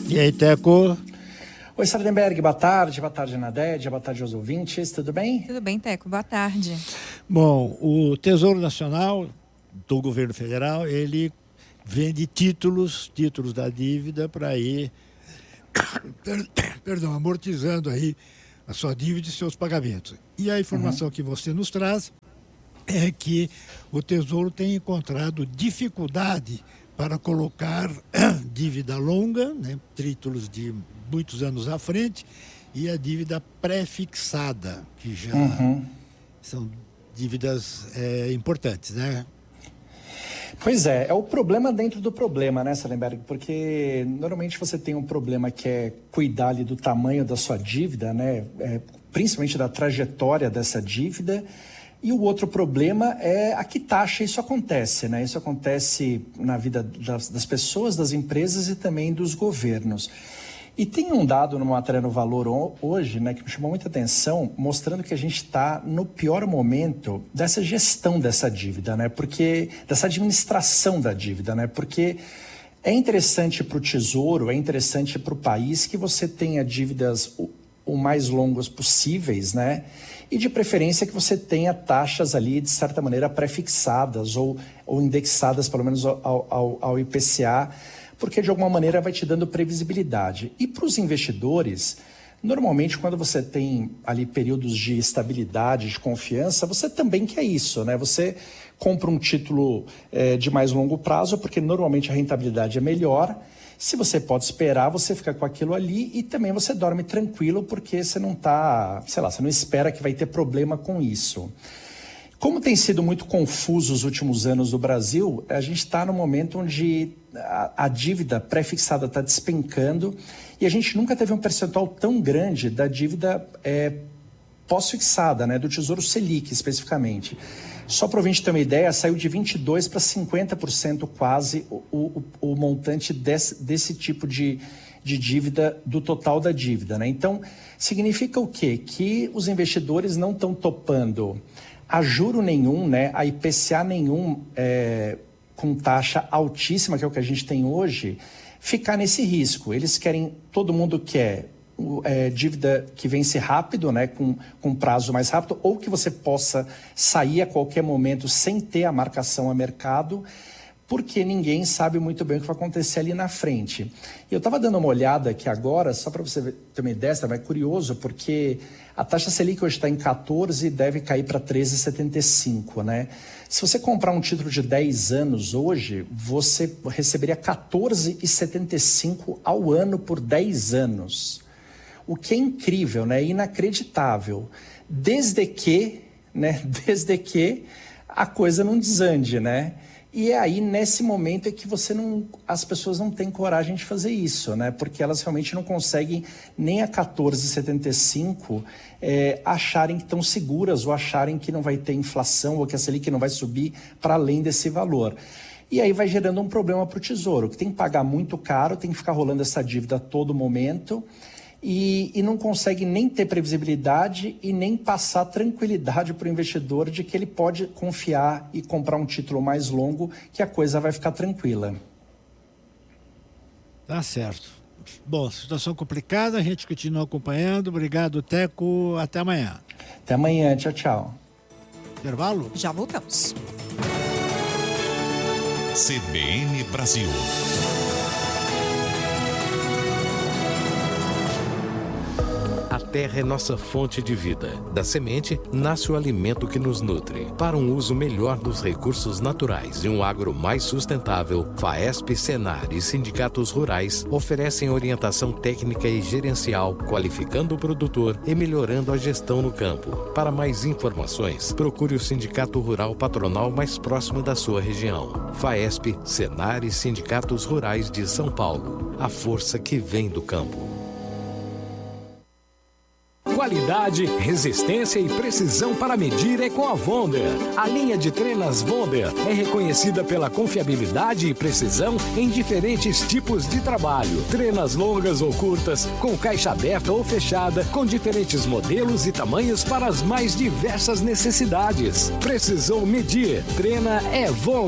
E aí, Teco? Oi, Sardenberg, boa tarde Nadege, boa tarde aos ouvintes, tudo bem? Tudo bem, Teco, boa tarde. Bom, o Tesouro Nacional do governo federal, ele vende títulos da dívida para ir, amortizando aí a sua dívida e seus pagamentos. E a informação que você nos traz é que o Tesouro tem encontrado dificuldade para colocar dívida longa, né, títulos de muitos anos à frente, e a dívida pré-fixada, que já são dívidas importantes, né? Pois é o problema dentro do problema, né, Sardenberg? Porque normalmente você tem um problema que é cuidar ali do tamanho da sua dívida, né? Principalmente da trajetória dessa dívida. E o outro problema é a que taxa isso acontece, né? Isso acontece na vida das pessoas, das empresas e também dos governos. E tem um dado numa matéria no Valor hoje, né, que me chamou muita atenção, mostrando que a gente está no pior momento dessa gestão dessa dívida, né? Porque dessa administração da dívida, né? Porque é interessante para o Tesouro, é interessante para o país que você tenha dívidas o mais longas possíveis, né? E de preferência que você tenha taxas ali, de certa maneira, pré-fixadas ou indexadas, pelo menos, ao IPCA, porque de alguma maneira vai te dando previsibilidade. E para os investidores, normalmente quando você tem ali períodos de estabilidade, de confiança, você também quer isso, né? Você compra um título de mais longo prazo, porque normalmente a rentabilidade é melhor. Se você pode esperar, você fica com aquilo ali e também você dorme tranquilo porque você não está, você não espera que vai ter problema com isso. Como tem sido muito confuso os últimos anos do Brasil, a gente está no momento onde a dívida pré-fixada está despencando e a gente nunca teve um percentual tão grande da dívida pós-fixada, né, do Tesouro Selic especificamente. Só para o ouvinte ter uma ideia, saiu de 22% para 50% quase o montante desse tipo de dívida, do total da dívida, né? Então, significa o quê? Que os investidores não estão topando a juro nenhum, né? A IPCA nenhum, com taxa altíssima, que é o que a gente tem hoje, ficar nesse risco. Eles querem, todo mundo quer dívida que vence rápido, né, com prazo mais rápido, ou que você possa sair a qualquer momento sem ter a marcação a mercado, porque ninguém sabe muito bem o que vai acontecer ali na frente. E eu estava dando uma olhada aqui agora, só para você ter uma ideia, é curioso, porque a taxa Selic hoje está em 14 e deve cair para 13,75, né? Se você comprar um título de 10 anos hoje, você receberia 14,75 ao ano por 10 anos. O que é incrível, né? Inacreditável. Desde que a coisa não desande, né? E é aí, nesse momento, é que as pessoas não têm coragem de fazer isso, né? Porque elas realmente não conseguem nem a 14,75 acharem que estão seguras ou acharem que não vai ter inflação ou que a Selic não vai subir para além desse valor. E aí vai gerando um problema para o Tesouro, que tem que pagar muito caro, tem que ficar rolando essa dívida a todo momento e não consegue nem ter previsibilidade e nem passar tranquilidade para o investidor de que ele pode confiar e comprar um título mais longo, que a coisa vai ficar tranquila. Tá certo. Bom, situação complicada, a gente continua acompanhando. Obrigado, Teco. Até amanhã. Até amanhã. Tchau, tchau. Intervalo? Já voltamos. CBN Brasil. A terra é nossa fonte de vida. Da semente, nasce o alimento que nos nutre. Para um uso melhor dos recursos naturais e um agro mais sustentável, FAESP, Senar e sindicatos rurais oferecem orientação técnica e gerencial, qualificando o produtor e melhorando a gestão no campo. Para mais informações, procure o Sindicato Rural Patronal mais próximo da sua região. FAESP, Senar e sindicatos rurais de São Paulo. A força que vem do campo. Qualidade, resistência e precisão para medir é com a Wonder. A linha de trenas Wonder é reconhecida pela confiabilidade e precisão em diferentes tipos de trabalho. Trenas longas ou curtas, com caixa aberta ou fechada, com diferentes modelos e tamanhos para as mais diversas necessidades. Precisou medir? Trena é Wonder.